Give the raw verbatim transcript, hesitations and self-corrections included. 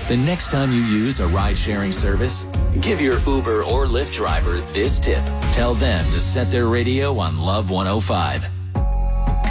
The next time you use a ride-sharing service, give your Uber or Lyft driver this tip. Tell them to set their radio on Love one oh five.